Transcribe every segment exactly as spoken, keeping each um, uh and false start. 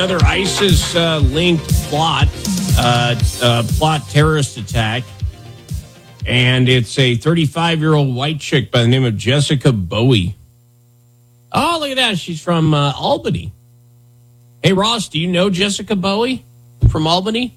Another ISIS-linked uh, plot, uh, uh, plot terrorist attack. And it's a thirty-five-year-old white chick by the name of Jessica Bowie. Oh, look at that. She's from uh, Albany. Hey, Ross, do you know Jessica Bowie from Albany?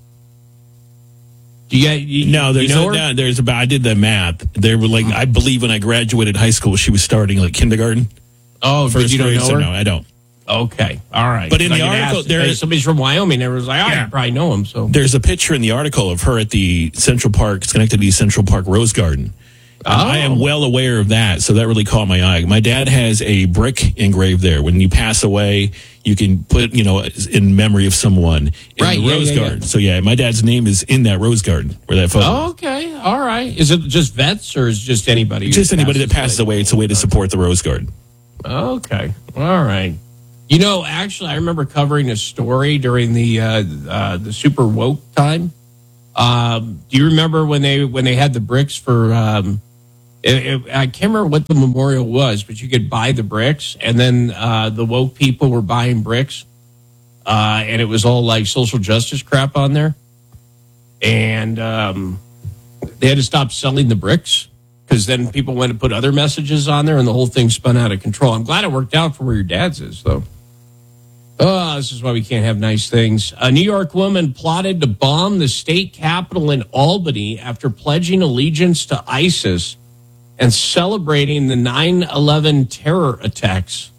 Do you, you no, there's you know no, no, there's about. I did the math. They were like, I believe when I graduated high school, she was starting like kindergarten. Oh, first but you don't grade, know so her? no, I don't. Okay, all right. But in like the article, asked, there hey, is somebody's from Wyoming. Everyone's like, oh, yeah. I probably know him. So there's a picture in the article of her at the Central Park, Schenectady Central Park Rose Garden. Oh. I am well aware of that, so that really caught my eye. My dad has a brick engraved there. When you pass away, you can put, you know, in memory of someone in right, the yeah, Rose yeah, Garden. yeah. So yeah, my dad's name is in that Rose Garden where that photo. Oh, okay, all right. Is it just vets or is it just anybody? Just anybody that passes away. It's a way to support the Rose Garden. Okay, all right. You know, actually, I remember covering a story during the uh, uh, the super woke time. Um, do you remember when they when they had the bricks for? Um, it, it, I can't remember what the memorial was, but you could buy the bricks, and then uh, the woke people were buying bricks, uh, and it was all like social justice crap on there, and um, they had to stop selling the bricks. Because then people went to put other messages on there, and the whole thing spun out of control. I'm glad it worked out for where your dad's is, though. Oh, this is why we can't have nice things. A New York woman plotted to bomb the state capitol in Albany after pledging allegiance to ISIS and celebrating the nine eleven terror attacks.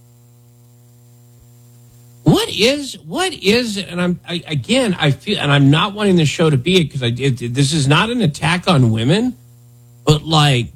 What is, what is, and I'm, I, again, I feel, and I'm not wanting the show to be it, because I did, this is not an attack on women, but like,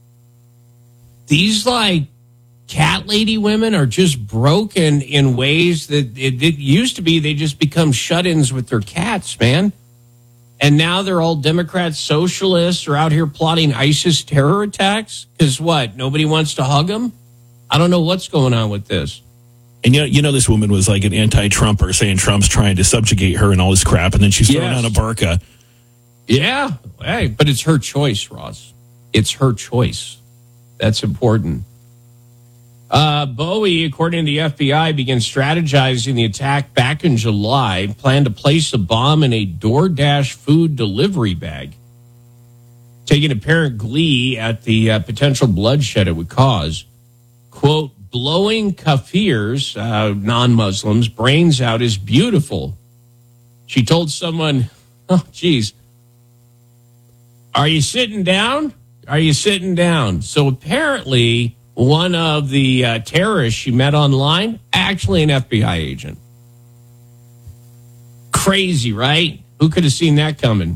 these like cat lady women are just broken in ways that it, it used to be they just become shut-ins with their cats, man. And now they're all Democrat socialists or out here plotting ISIS terror attacks. Because what? Nobody wants to hug them? I don't know what's going on with this. And you know, you know, this woman was like an anti-Trumper saying Trump's trying to subjugate her and all this crap. And then she's throwing Yes. on a burqa. Yeah. Hey, but it's her choice, Ross. It's her choice. That's important. Uh, Bowie, according to the F B I, began strategizing the attack back in July, planned to place a bomb in a DoorDash food delivery bag, taking apparent glee at the uh, potential bloodshed it would cause. Quote, blowing Kafirs, uh, non-Muslims, brains out is beautiful. She told someone, oh, geez, are you sitting down? Are you sitting down? So apparently one of the uh, terrorists she met online, actually an F B I agent. Crazy, right? Who could have seen that coming?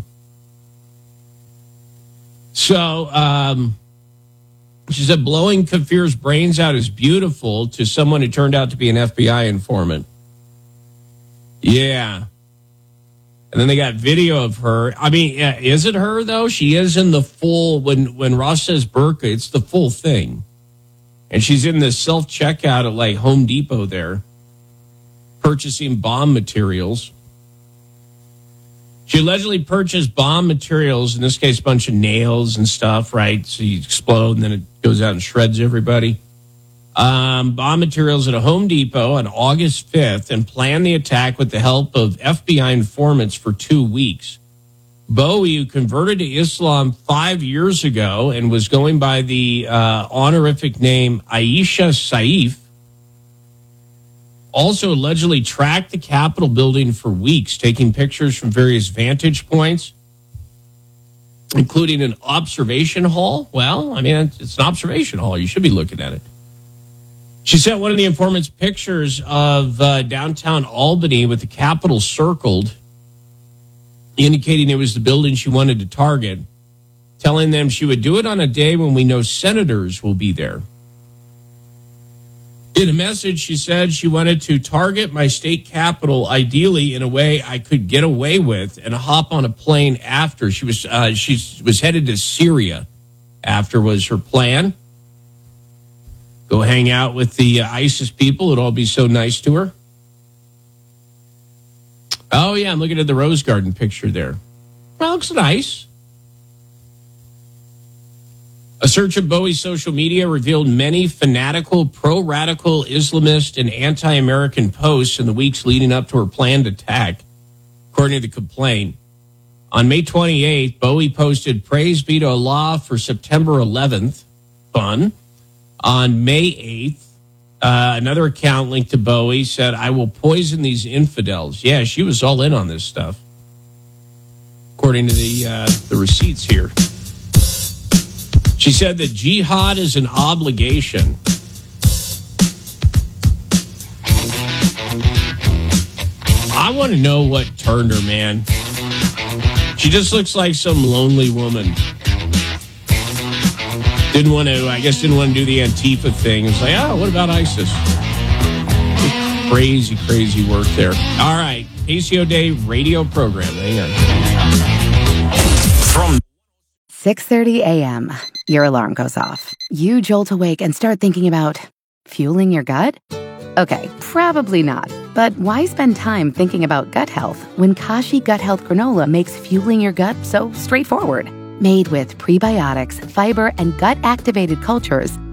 So um, she said blowing Kafir's brains out is beautiful to someone who turned out to be an F B I informant. Yeah. And then they got video of her. I mean, is it her, though? She is in the full, when, when Ross says burqa, it's the full thing. And she's in the self-checkout at, like, Home Depot there, purchasing bomb materials. She allegedly purchased bomb materials, in this case, a bunch of nails and stuff, right? So you explode, and then it goes out and shreds everybody. Um, bomb materials at a Home Depot on August fifth and planned the attack with the help of F B I informants for two weeks. Bowie, who converted to Islam five years ago and was going by the uh, honorific name Aisha Saif, also allegedly tracked the Capitol building for weeks, taking pictures from various vantage points, including an observation hall. Well, I mean, it's an observation hall. You should be looking at it. She sent one of the informants pictures of uh, downtown Albany with the Capitol circled, indicating it was the building she wanted to target, telling them she would do it on a day when we know senators will be there. In a message, she said she wanted to target my state capitol, ideally in a way I could get away with and hop on a plane after. She was uh, she was headed to Syria after was her plan. Go hang out with the uh, ISIS people. It'd all be so nice to her. Oh, yeah, I'm looking at the Rose Garden picture there. Well, looks nice. A search of Bowie's social media revealed many fanatical, pro-radical, Islamist, and anti-American posts in the weeks leading up to her planned attack, according to the complaint. On May twenty-eighth, Bowie posted, "Praise be to Allah for September eleventh." Fun. On May eighth, uh, another account linked to Bowie said, "I will poison these infidels." Yeah, she was all in on this stuff, according to the uh, the receipts here. She said that jihad is an obligation. I want to know what turned her, man. She just looks like some lonely woman. Didn't want to, I guess, didn't want to do the Antifa thing. It's like, oh, what about ISIS? Crazy, crazy work there. All right, A C O Day radio program. Hang on. From six thirty a.m., your alarm goes off. You jolt awake and start thinking about fueling your gut? Okay, probably not. But why spend time thinking about gut health when Kashi Gut Health Granola makes fueling your gut so straightforward? Made with prebiotics, fiber, and gut-activated cultures,